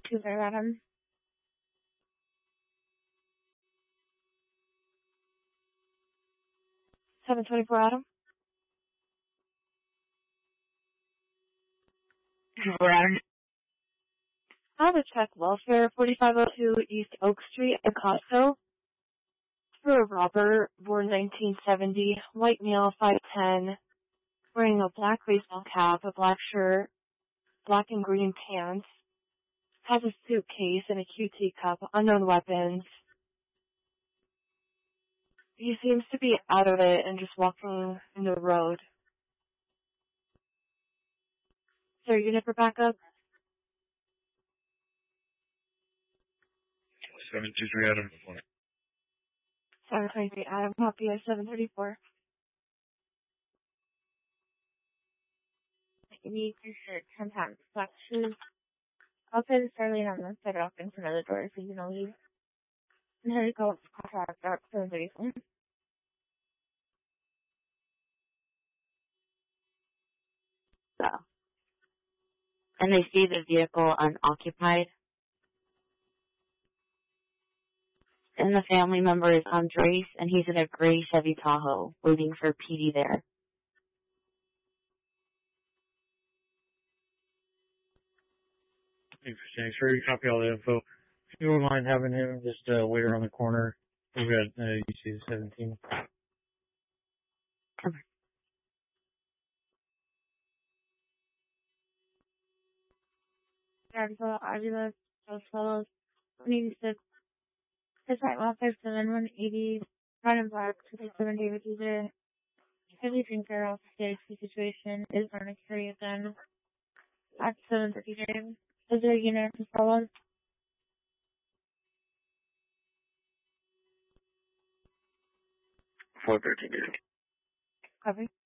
Tuesday, Adam. 724, Adam. Adam. I have a check welfare, 4502 East Oak Street, Picasso. For a robber, born 1970, white male, 5'10", wearing a black baseball cap, a black shirt, black and green pants, has a suitcase and a QT cup, unknown weapons. He seems to be out of it and just walking in the road. Sir, unit for backup? 723 Adam. 723 Adam, copy at 734. You need your shirt, 10 pounds, black shoes. Outside the Starlane on the side off in front of the door so you can leave. And here you go, it's contract out 734. So. And they see the vehicle unoccupied. And the family member is Andres, and he's in a gray Chevy Tahoe, waiting for PD there. Thanks for your copy all the info. If you wouldn't mind having him just wait around the corner. We've got UC 17. Come on. Gardville, Avila, Los Fellows, 186. His right welfare 7180, red and black, 267 David User. Heavy drinker, off the stage, situation is going to carry a gun. At 733. Is there a unit to follow? 413. Copy.